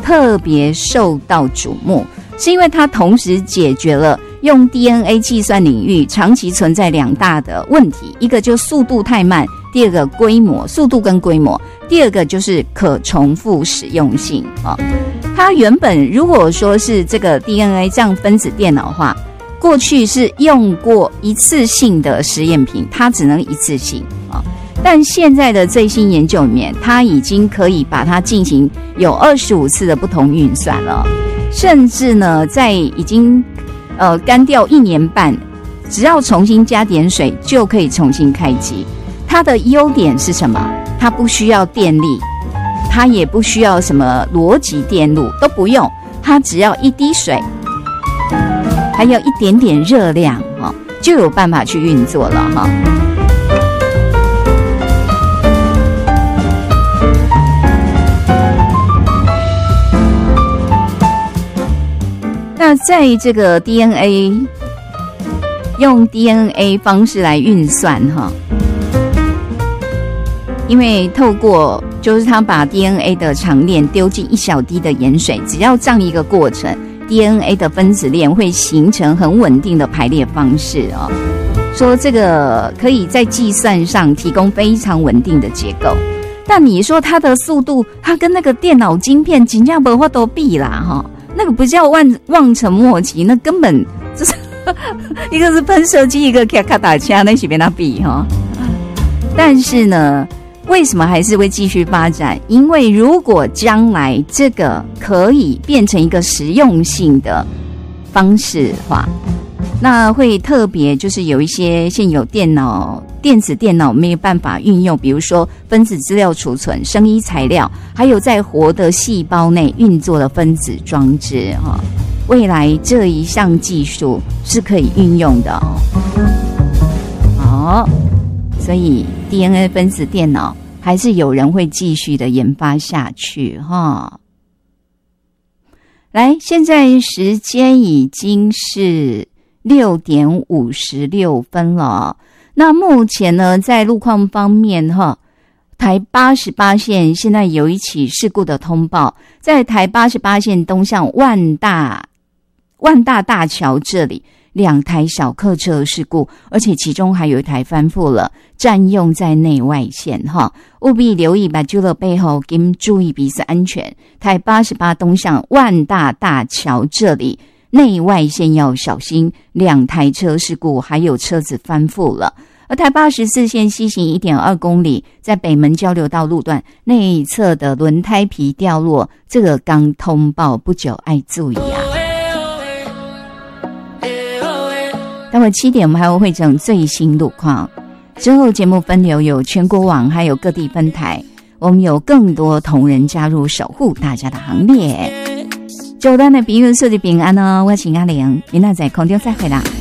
特别受到瞩目，是因为它同时解决了用 DNA 计算领域长期存在2大的问题，一个就速度太慢，第二个规模，速度跟规模，第二个就是可重复使用性它原本如果说是这个 DNA 这样分子电脑化，过去是用过一次性的实验品，它只能一次性但现在的最新研究里面，它已经可以把它进行有25次的不同运算了，甚至呢在已经干掉1年半，只要重新加点水就可以重新开机。它的优点是什么？它不需要电力，它也不需要什么逻辑电路，都不用，它只要一滴水还有一点点热量就有办法去运作了那在这个 DNA 用 DNA 方式来运算因为透过就是他把 DNA 的长链丢进1小滴的盐水，只要这样一个过程， DNA 的分子链会形成很稳定的排列方式说这个可以在计算上提供非常稳定的结构。但你说它的速度，它跟那个电脑晶片真的没法都比啦那个不叫望尘莫及，那根本就是一个是喷射机，一个卡打枪，那是跟它比但是呢，为什么还是会继续发展？因为如果将来这个可以变成一个实用性的方式的话，那会特别就是有一些现有电子电脑没有办法运用，比如说分子资料储存、生医材料，还有在活的细胞内运作的分子装置未来这一项技术是可以运用的所以 DNA 分子电脑还是有人会继续的研发下去来，现在时间已经是6点56分了那目前呢，在路况方面台88线现在有一起事故的通报，在台88线东向万大大桥这里2台小客车事故，而且其中还有一台翻覆了，占用在内外线务必留意把救了背后跟注意彼此安全。台88东向万大大桥这里内外线要小心，2台车事故，还有车子翻覆了。而台84线西行 1.2 公里，在北门交流道路段内侧的轮胎皮掉落，这个刚通报不久，爱注意待会7点我们还会汇整最新路况，之后节目分流有全国网还有各地分台，我们有更多同仁加入守护大家的行列。祝咱的朋友顺利平安我是阿玲，明仔在空中再会啦。